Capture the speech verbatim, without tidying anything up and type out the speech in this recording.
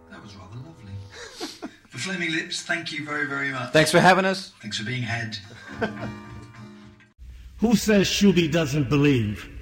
That was rather lovely. For Flaming Lips, thank you very, very much. Thanks for having us. Thanks for being had. Who says Shuli doesn't believe?